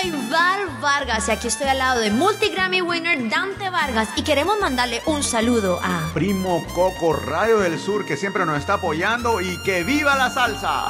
soy Val Vargas y aquí estoy al lado de multi-Grammy winner Dante Vargas y queremos mandarle un saludo a Primo Coco Radio del Sur, que siempre nos está apoyando, y que viva la salsa.